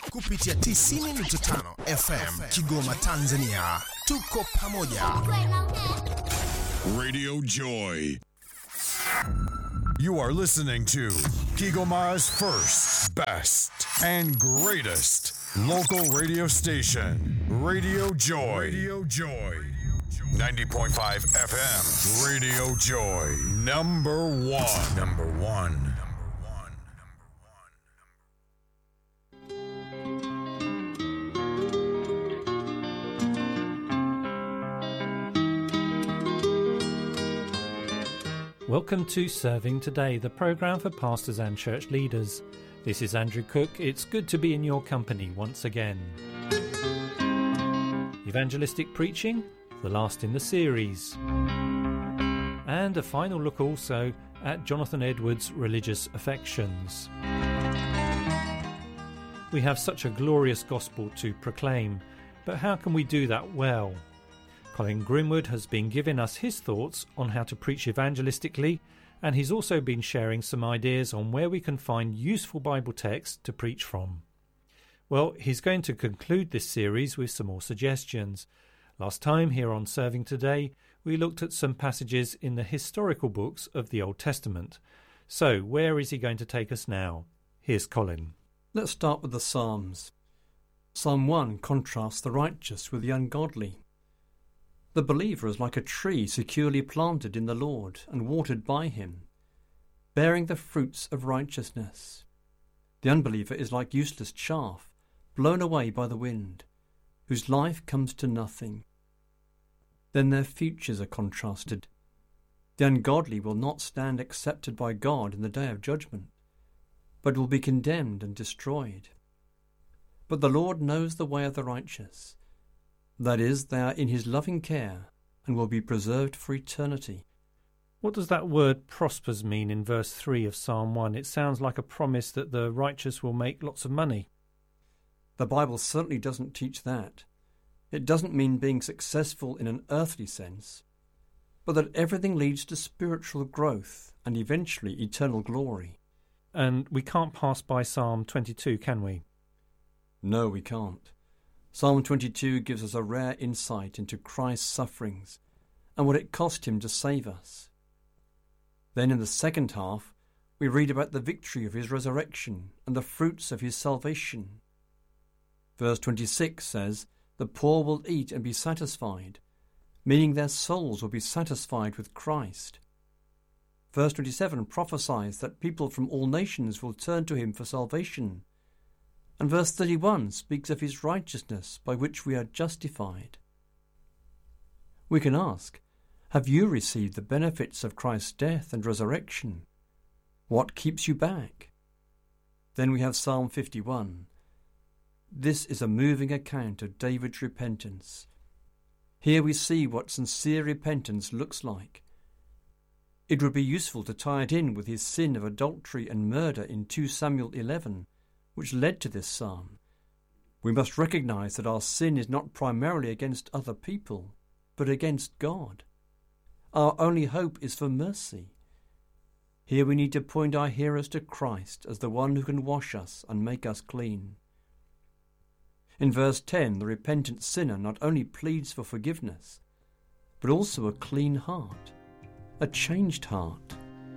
kupitia 90.5 FM Kigoma, Tanzania. Tuko pamoja. Radio Joy. You are listening to Kigoma's first, best, and greatest local radio station, Radio Joy. Radio Joy. 90.5 FM, Radio Joy. Number one. Number one. Welcome to Serving Today, the programme for pastors and church leaders. This is Andrew Cook. It's good to be in your company once again. Evangelistic preaching, the last in the series. And a final look also at Jonathan Edwards' religious affections. We have such a glorious gospel to proclaim, but how can we do that well? Colin Grimwood has been giving us his thoughts on how to preach evangelistically, and he's also been sharing some ideas on where we can find useful Bible texts to preach from. Well, he's going to conclude this series with some more suggestions. Last time here on Serving Today, we looked at some passages in the historical books of the Old Testament. So, where is he going to take us now? Here's Colin. Let's start with the Psalms. Psalm 1 contrasts the righteous with the ungodly. The believer is like a tree securely planted in the Lord and watered by him, bearing the fruits of righteousness. The unbeliever is like useless chaff, blown away by the wind, whose life comes to nothing. Then their futures are contrasted. The ungodly will not stand accepted by God in the day of judgment, but will be condemned and destroyed. But the Lord knows the way of the righteous. That is, they are in his loving care and will be preserved for eternity. What does that word prospers mean in verse 3 of Psalm 1? It sounds like a promise that the righteous will make lots of money. The Bible certainly doesn't teach that. It doesn't mean being successful in an earthly sense, but that everything leads to spiritual growth and eventually eternal glory. And we can't pass by Psalm 22, can we? No, we can't. Psalm 22 gives us a rare insight into Christ's sufferings and what it cost him to save us. Then in the second half, we read about the victory of his resurrection and the fruits of his salvation. Verse 26 says, "The poor will eat and be satisfied," meaning their souls will be satisfied with Christ. Verse 27 prophesies that people from all nations will turn to him for salvation. And verse 31 speaks of his righteousness by which we are justified. We can ask, have you received the benefits of Christ's death and resurrection? What keeps you back? Then we have Psalm 51. This is a moving account of David's repentance. Here we see what sincere repentance looks like. It would be useful to tie it in with his sin of adultery and murder in 2 Samuel 11, which led to this psalm. We must recognize that our sin is not primarily against other people, but against God. Our only hope is for mercy. Here we need to point our hearers to Christ as the one who can wash us and make us clean. In verse 10, the repentant sinner not only pleads for forgiveness, but also a clean heart, a changed heart.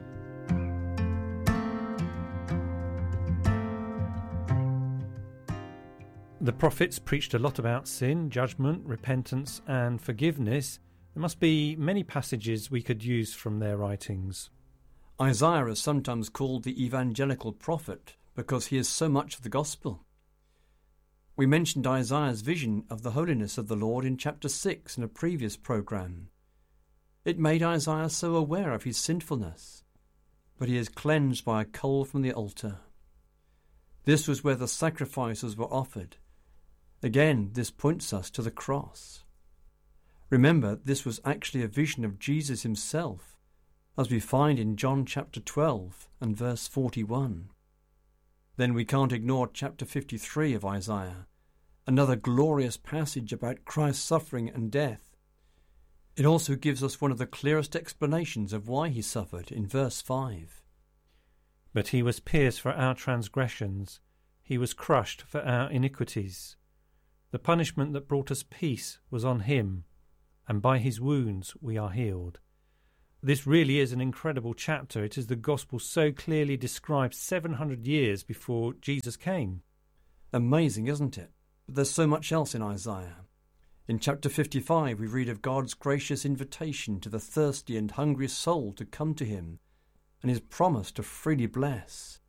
The prophets preached a lot about sin, judgment, repentance and forgiveness. There must be many passages we could use from their writings. Isaiah is sometimes called the evangelical prophet because he is so much of the gospel. We mentioned Isaiah's vision of the holiness of the Lord in chapter 6 in a previous program. It made Isaiah so aware of his sinfulness, but he is cleansed by a coal from the altar. This was where the sacrifices were offered. Again, this points us to the cross. Remember, this was actually a vision of Jesus himself, as we find in John chapter 12 and verse 41. Then we can't ignore chapter 53 of Isaiah, another glorious passage about Christ's suffering and death. It also gives us one of the clearest explanations of why he suffered in verse 5. But he was pierced for our transgressions, He was crushed for our iniquities. The punishment that brought us peace was on him, and by his wounds we are healed. This really is an incredible chapter. It is the gospel so clearly described 700 years before Jesus came. Amazing, isn't it? But there's so much else in Isaiah. In chapter 55 we read of God's gracious invitation to the thirsty and hungry soul to come to him, and his promise to freely bless.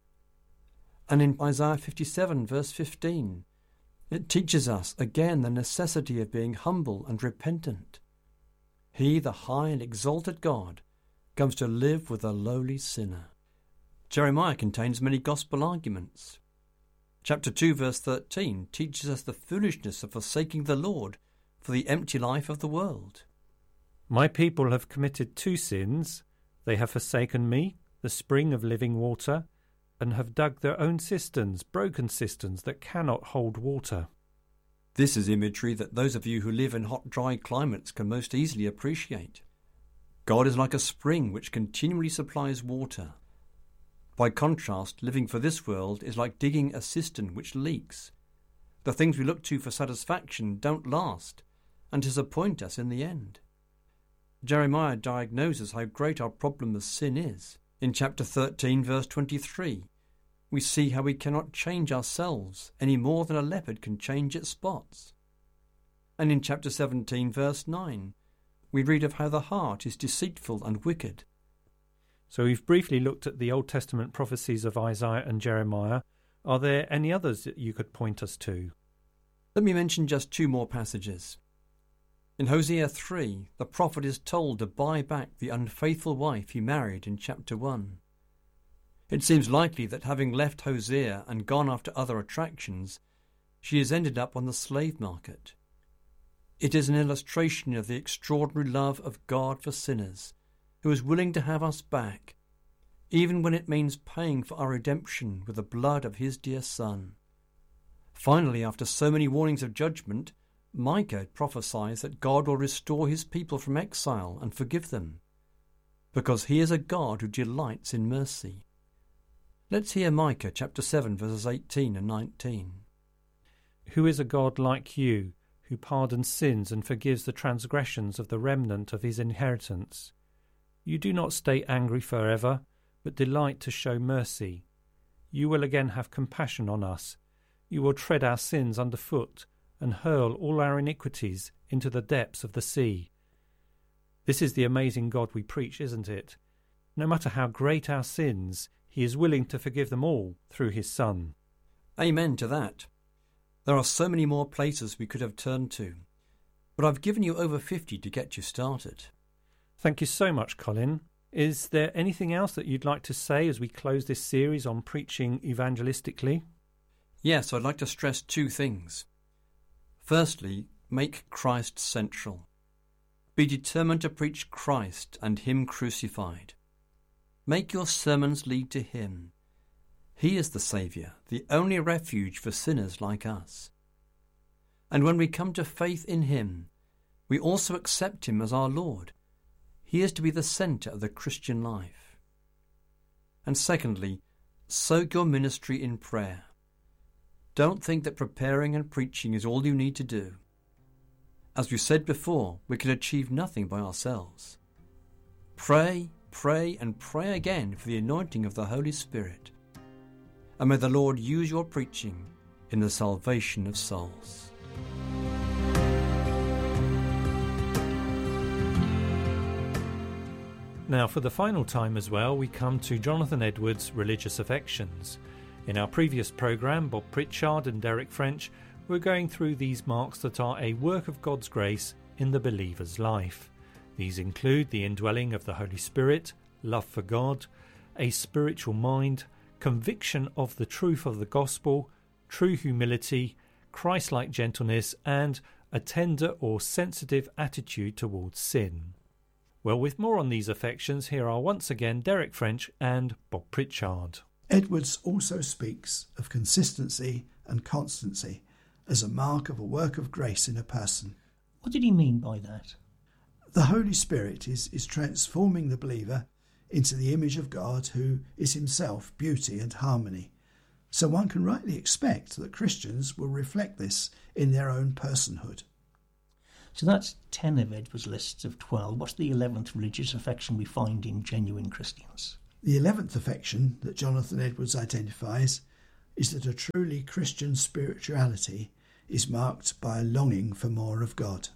And in Isaiah 57 verse 15, it teaches us again the necessity of being humble and repentant. He, the high and exalted God, comes to live with a lowly sinner. Jeremiah contains many gospel arguments. Chapter 2 verse 13 teaches us the foolishness of forsaking the Lord for the empty life of the world. My people have committed 2 sins. They have forsaken me, the spring of living water, and have dug their own cisterns, broken cisterns that cannot hold water. This is imagery that those of you who live in hot, dry climates can most easily appreciate. God is like a spring which continually supplies water. By contrast, living for this world is like digging a cistern which leaks. The things we look to for satisfaction don't last and disappoint us in the end. Jeremiah diagnoses how great our problem of sin is. In chapter 13, verse 23, we see how we cannot change ourselves any more than a leopard can change its spots. And in chapter 17, verse 9, we read of how the heart is deceitful and wicked. So we've briefly looked at the Old Testament prophecies of Isaiah and Jeremiah. Are there any others that you could point us to? Let me mention just 2 more passages. In Hosea 3, the prophet is told to buy back the unfaithful wife he married in chapter 1. It seems likely that having left Hosea and gone after other attractions, she has ended up on the slave market. It is an illustration of the extraordinary love of God for sinners, who is willing to have us back, even when it means paying for our redemption with the blood of his dear Son. Finally, after so many warnings of judgment, Micah prophesies that God will restore his people from exile and forgive them, because he is a God who delights in mercy. Let's hear Micah chapter 7 verses 18 and 19. Who is a God like you, who pardons sins and forgives the transgressions of the remnant of his inheritance? You do not stay angry forever, but delight to show mercy. You will again have compassion on us. You will tread our sins underfoot and hurl all our iniquities into the depths of the sea. This is the amazing God we preach, isn't it? No matter how great our sins, he is willing to forgive them all through his Son. Amen to that. There are so many more places we could have turned to, but I've given you over 50 to get you started. Thank you so much, Colin. Is there anything else that you'd like to say as we close this series on preaching evangelistically? Yes, I'd like to stress 2 things. Firstly, make Christ central. Be determined to preach Christ and him crucified. Make your sermons lead to him. He is the Saviour, the only refuge for sinners like us. And when we come to faith in him, we also accept him as our Lord. He is to be the centre of the Christian life. And secondly, soak your ministry in prayer. Don't think that preparing and preaching is all you need to do. As we said before, we can achieve nothing by ourselves. Pray, pray, and pray again for the anointing of the Holy Spirit. And may the Lord use your preaching in the salvation of souls. Now, for the final time as well, we come to Jonathan Edwards' Religious Affections. In our previous programme, Bob Pritchard and Derek French were going through these marks that are a work of God's grace in the believer's life. These include the indwelling of the Holy Spirit, love for God, a spiritual mind, conviction of the truth of the gospel, true humility, Christ-like gentleness, and a tender or sensitive attitude towards sin. Well, with more on these affections, here are once again Derek French and Bob Pritchard. Edwards also speaks of consistency and constancy as a mark of a work of grace in a person. What did he mean by that? The Holy Spirit is transforming the believer into the image of God, who is himself beauty and harmony. So one can rightly expect that Christians will reflect this in their own personhood. So that's 10 of Edward's lists of 12. What's the 11th religious affection we find in genuine Christians? The 11th affection that Jonathan Edwards identifies is that a truly Christian spirituality is marked by a longing for more of God,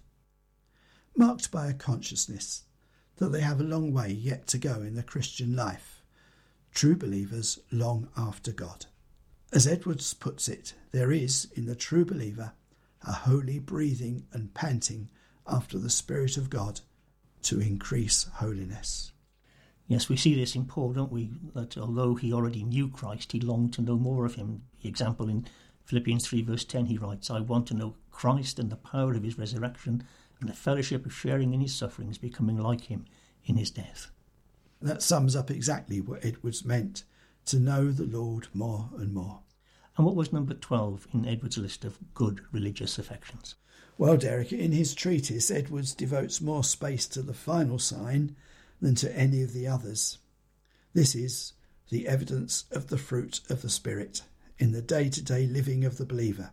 marked by a consciousness that they have a long way yet to go in the Christian life. True believers long after God. As Edwards puts it, there is, in the true believer, a holy breathing and panting after the Spirit of God to increase holiness. Yes, we see this in Paul, don't we? That although he already knew Christ, he longed to know more of him. The example in Philippians 3 verse 10, he writes, I want to know Christ and the power of his resurrection and the fellowship of sharing in his sufferings, becoming like him in his death. That sums up exactly what Edwards meant, to know the Lord more and more. And what was number 12 in Edwards' list of good religious affections? Well, Derek, in his treatise, Edwards devotes more space to the final sign than to any of the others. This is the evidence of the fruit of the Spirit in the day-to-day living of the believer.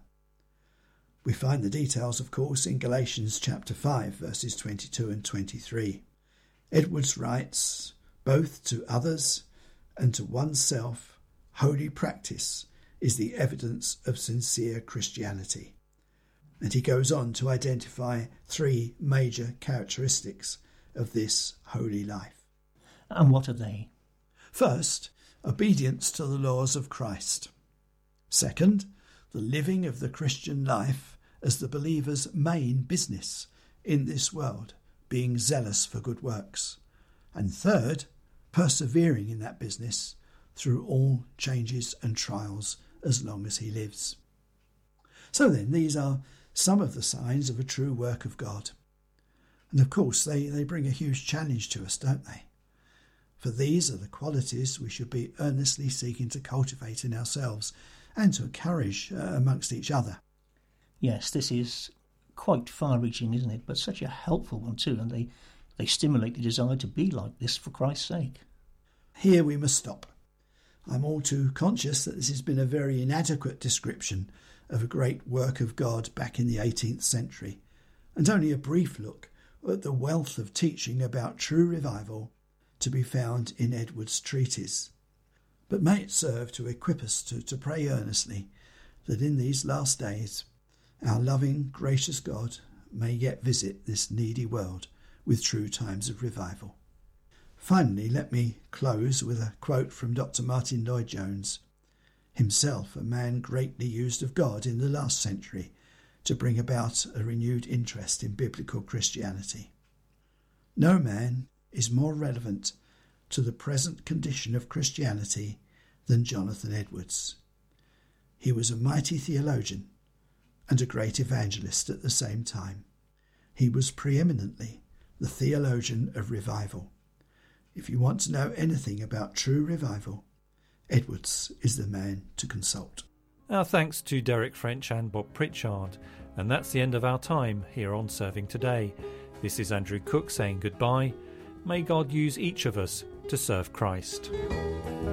We find the details, of course, in Galatians chapter 5, verses 22 and 23. Edwards writes, both to others and to oneself, holy practice is the evidence of sincere Christianity. And he goes on to identify 3 major characteristics of this holy life. And what are they? First, obedience to the laws of Christ. Second, the living of the Christian life as the believer's main business in this world, being zealous for good works. And third, persevering in that business through all changes and trials as long as he lives. So then, these are some of the signs of a true work of God. And of course, they bring a huge challenge to us, don't they? For these are the qualities we should be earnestly seeking to cultivate in ourselves and to encourage amongst each other. Yes, this is quite far-reaching, isn't it? But such a helpful one too, and they stimulate the desire to be like this for Christ's sake. Here we must stop. I'm all too conscious that this has been a very inadequate description of a great work of God back in the 18th century, and only a brief look at the wealth of teaching about true revival to be found in Edwards' treatise. But may it serve to equip us to pray earnestly that in these last days our loving, gracious God may yet visit this needy world with true times of revival. Finally, let me close with a quote from Dr. Martin Lloyd-Jones, himself a man greatly used of God in the last century to bring about a renewed interest in biblical Christianity. No man is more relevant to the present condition of Christianity than Jonathan Edwards. He was a mighty theologian and a great evangelist at the same time. He was preeminently the theologian of revival. If you want to know anything about true revival, Edwards is the man to consult. Our thanks to Derek French and Bob Pritchard. And that's the end of our time here on Serving Today. This is Andrew Cook saying goodbye. May God use each of us to serve Christ.